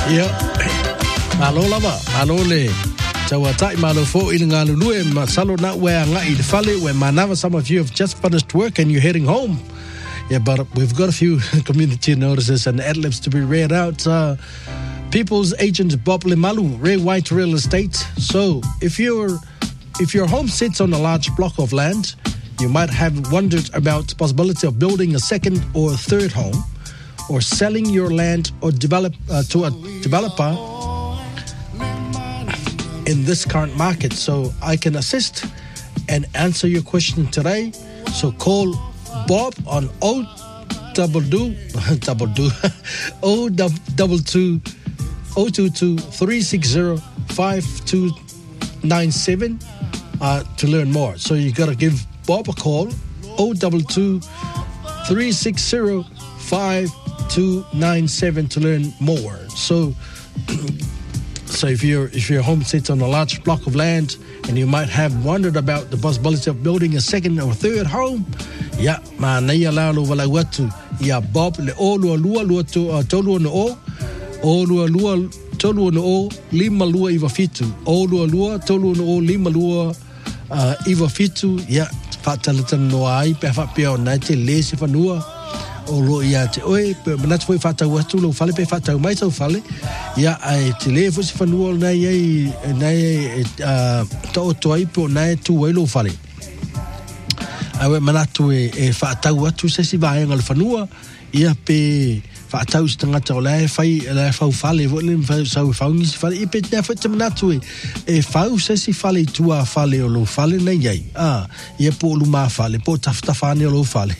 Yeah. Malo lava, malo le. Tawatai malo fo ilinga lulue masalo na wea nga ilifale we manava. Some of you have just finished work and you're heading home. Yeah, but we've got a few community notices and ad-libs to be read out. People's Agent Bob Limalu, Ray White Real Estate. So if your home sits on a large block of land, you might have wondered about the possibility of building a second or third home, or selling your land or develop to a developer in this current market. So I can assist and answer your question today. So call Bob on 022-360-5297 to learn more. So you got to give Bob a call, 022-360-5297 to learn more. So if your home sits on a large block of land and you might have wondered about the possibility of building a second or third home, ya manaya lalo wala watu ya Bob le olu lua tolu no olu lua tolu no lima lua iwa fitu olu lua tolu no lima lua iwa fitu ya fatalatan no ai pe fa pe ona te lesi fanua olu ya te oi pe manat foi fata watu lo fale pe fata mai so fale ya ai te le fo si fanua na ye to toi po na tu elo fale awe manatu e whaatau atu se si vaenga le whanua ia pe whaatau si tangata o lai whai whau whale le sau whaungi si whale i pe tina whaita manatu e whau se si whale tua whale o lo whale nei iai ia po luma whale po tafutafane o lo whale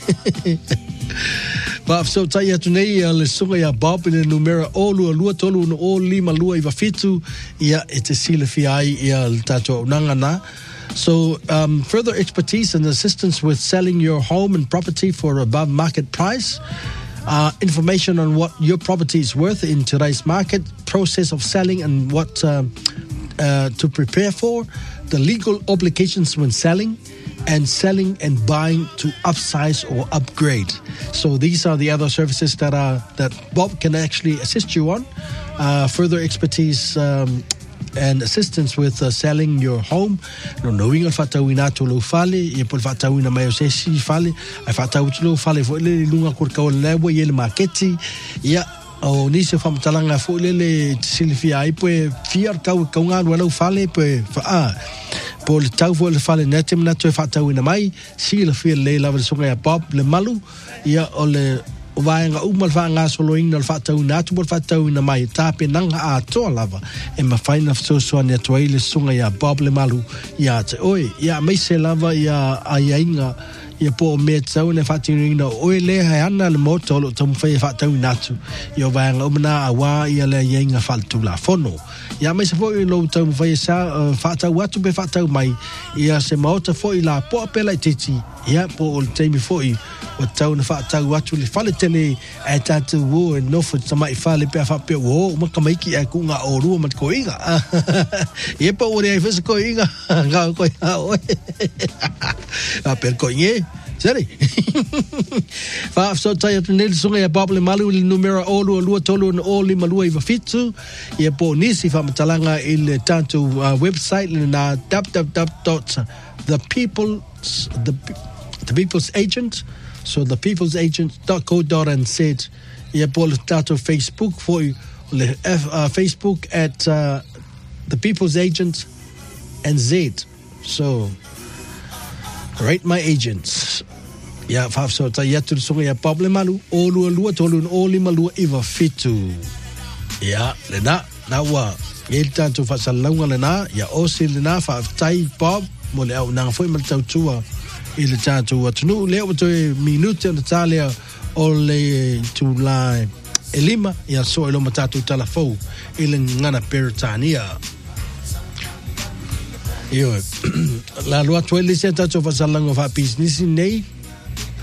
pa so tai atu nei le sunga ia Bob in the numera o lua tolu no o lima lua iwa fitu ia e te sile fi ai ia le tato nanga na. So further expertise and assistance with selling your home and property for above market price, information on what your property is worth in today's market, process of selling and what to prepare for, the legal obligations when selling and buying to upsize or upgrade. So these are the other services that Bob can actually assist you on. Further expertise and assistance with selling your home. No knowing al fatawina to lo fale, e pol fatawina mai se si fale, ai fatawu to lo fale fo le lunga kur ka le bo ye le marketi, ya o ni se fam talanga fo le silfia ai pe fiar ka nga lo fale pe fa pol tau fo le fale netem na to fatawina mai, si le fi le la so ya Bob le malu, ya o le vaenga umal vanga soloing nal fatau natu bol fatau na mai tape nanga a to lava e ma faina so so ne toile sunga ya Bob le malu ya te oi ya mai se lava ya ainga ya po me tsau ne fatau no oi le hana le moto lo tom fa fatau natu yo vaenga umna awa ya le yenga faltu la fono ya mai se fo lo tom fa sa fatau watu be fatau mai ya se mota fo ila po pela titi ya po o te mi fo o tau na whaatau atu le whale tene e tātou wo e nofo tamai whale pia whapea wo maka maiki e kunga o rua mat ko inga e pa ore ai whasa ko inga ngā koe hao a per ko inge seri whaafso tai atu nele sunga e Bob le malu le numera o lua tolu na o lima lua iwa fitu e po nisi whamatalanga i le tātou website le na www.theppeople's agent. So thepeoplesagent.co.nz. Yeah, Paul Tato Facebook for Facebook at the People's Agent and Z. So rate my agents. Yeah, five so ta ya tu so ya Pablo Malu o lua tolu o lima lua iwa fitu. Yeah, le na wa ye tanto fa salonga le na ya o se le na fa tai Bob mo le au na foi mal tau tua. Il tātou atunu leo to minute na talia o le tulai elima ia so ilo matatu telefo ile ngana peritania io la lua tuele se tātou fasalango fa business nei